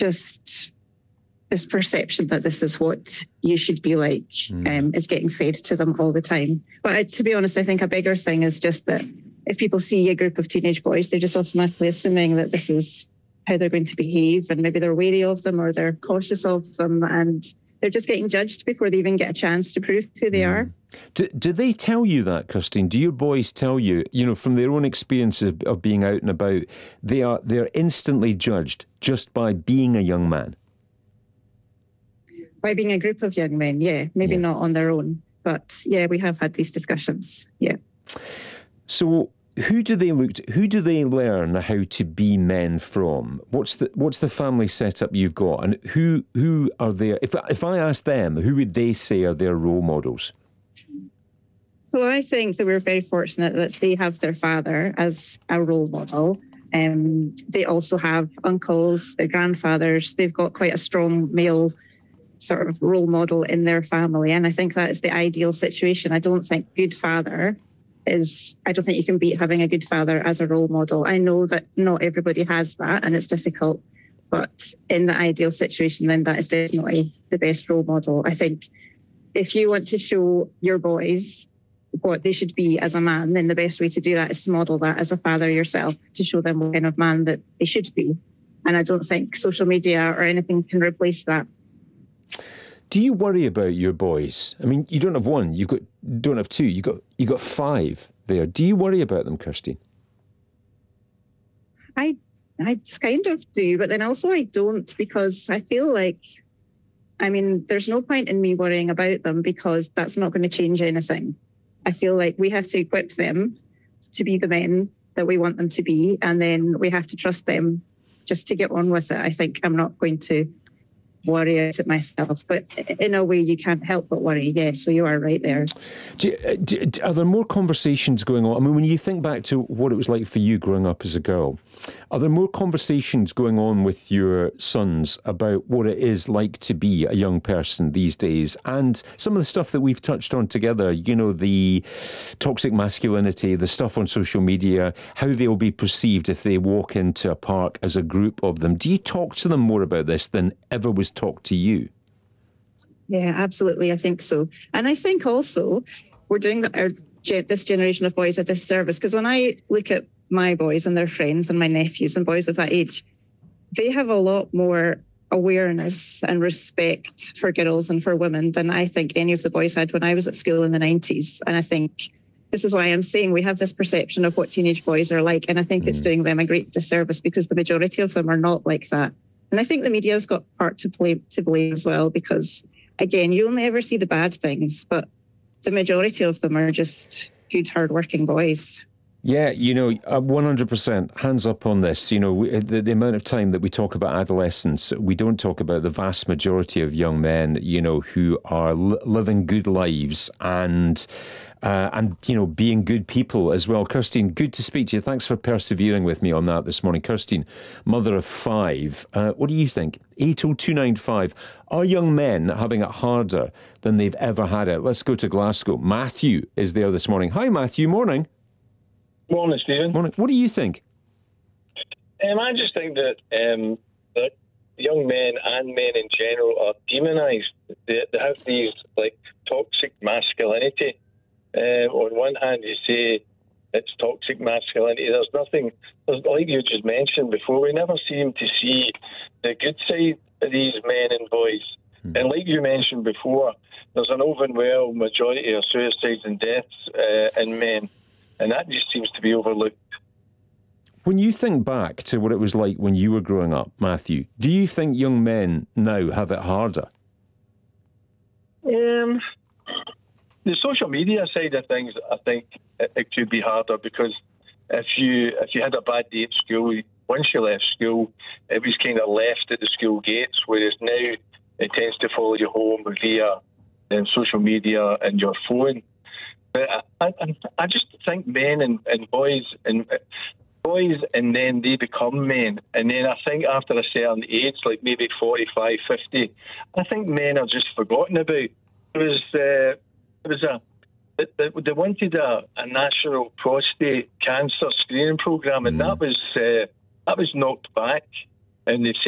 just this perception that this is what you should be like is getting fed to them all the time. But to be honest, I think a bigger thing is just that if people see a group of teenage boys, they're just automatically assuming that this is how they're going to behave, and maybe they're wary of them or they're cautious of them, and they're just getting judged before they even get a chance to prove who they are. Do they tell you that, Christine? Do your boys tell you, from their own experiences of being out and about, they're instantly judged just by being a young man? By being a group of young men, yeah. Maybe not on their own. But yeah, we have had these discussions, yeah. So who do they look to? Who do they learn how to be men from? What's the family setup you've got? And who are there? If I ask them, who would they say are their role models? So I think that we're very fortunate that they have their father as a role model. They also have uncles, their grandfathers. They've got quite a strong male sort of role model in their family. And I think that is the ideal situation. I don't think you can beat having a good father as a role model. I know that not everybody has that and it's difficult, but in the ideal situation, then that is definitely the best role model. I think if you want to show your boys what they should be as a man, then the best way to do that is to model that as a father yourself, to show them what kind of man that they should be. And I don't think social media or anything can replace that. Do you worry about your boys? I mean, you don't have one, don't have two, you got five there. Do you worry about them, Kirsty? I kind of do, but then also I don't, because I feel like, there's no point in me worrying about them because that's not going to change anything. I feel like we have to equip them to be the men that we want them to be, and then we have to trust them just to get on with it. I think I'm not going to worry about it myself, but in a way you can't help but worry. Yeah, so you are right there. Are there more conversations going on? I mean, when you think back to what it was like for you growing up as a girl, are there more conversations going on with your sons about what it is like to be a young person these days? And some of the stuff that we've touched on together, the toxic masculinity, the stuff on social media, how they'll be perceived if they walk into a park as a group of them. Do you talk to them more about this than ever was talked to you? Yeah, absolutely. I think so. And I think also we're doing this generation of boys a disservice, because when I look at my boys and their friends and my nephews and boys of that age, they have a lot more awareness and respect for girls and for women than I think any of the boys had when I was at school in the 90s. And I think this is why I'm saying we have this perception of what teenage boys are like. And I think it's doing them a great disservice, because the majority of them are not like that. And I think the media's got part to blame as well, because, again, you only ever see the bad things, but the majority of them are just good, hard-working boys. Yeah, 100% hands up on this. The amount of time that we talk about adolescence, we don't talk about the vast majority of young men, who are living good lives and being good people as well. Kirstine, good to speak to you. Thanks for persevering with me on that this morning. Kirstine, mother of 5. What do you think? 80295. Are young men having it harder than they've ever had it? Let's go to Glasgow. Matthew is there this morning. Hi, Matthew. Morning. Morning, Stephen. Morning. What do you think? I just think that young men and men in general are demonised. They have these toxic masculinity. On one hand, you say it's toxic masculinity. There's nothing, like you just mentioned before, we never seem to see the good side of these men and boys. And like you mentioned before, there's an overwhelming majority of suicides and deaths in men. And that just seems to be overlooked. When you think back to what it was like when you were growing up, Matthew, do you think young men now have it harder? The social media side of things, I think it could be harder, because if you had a bad day at school, once you left school, it was kind of left at the school gates, whereas now it tends to follow you home via social media and your phone. But I just think men and boys and then they become men. And then I think after a certain age, like maybe 45, 50, I think men are just forgotten about. They wanted a national prostate cancer screening program, and that was knocked back. And they